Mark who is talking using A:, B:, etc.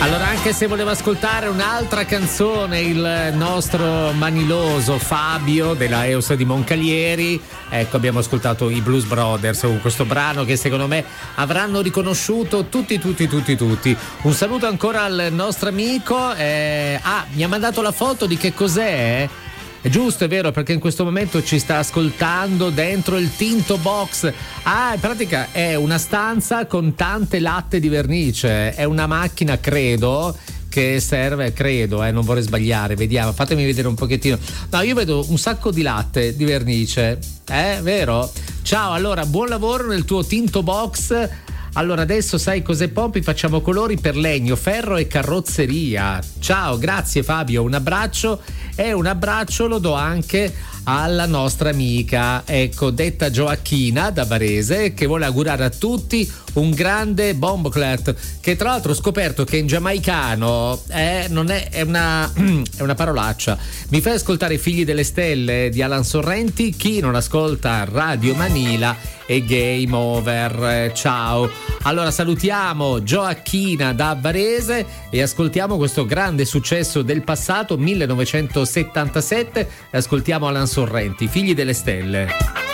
A: Allora, anche se voleva ascoltare un'altra canzone, il nostro maniloso Fabio della EUS di Moncalieri, ecco, abbiamo ascoltato i Blues Brothers con questo brano che secondo me avranno riconosciuto tutti. Un saluto ancora al nostro amico. Mi ha mandato la foto di che cos'è? È giusto, è vero, perché in questo momento ci sta ascoltando dentro il Tinto Box. In pratica è una stanza con tante latte di vernice. È una macchina, credo, che serve, non vorrei sbagliare, vediamo, fatemi vedere un pochettino. No, io vedo un sacco di latte di vernice, vero? Ciao, allora, buon lavoro nel tuo Tinto Box. Allora adesso sai cos'è, Pompi? Facciamo colori per legno, ferro e carrozzeria. Ciao, grazie Fabio, un abbraccio, e un abbraccio lo do anche alla nostra amica, ecco, detta Gioacchina da Varese, che vuole augurare a tutti un grande bomboclat, che tra l'altro ho scoperto che in giamaicano non è una parolaccia. Mi fai ascoltare I Figli delle Stelle di Alan Sorrenti? Chi non ascolta Radio Manila è game over. Ciao. Allora salutiamo Gioacchina da Varese e ascoltiamo questo grande successo del passato 1977 e ascoltiamo Alan Sorrenti, Figli delle Stelle.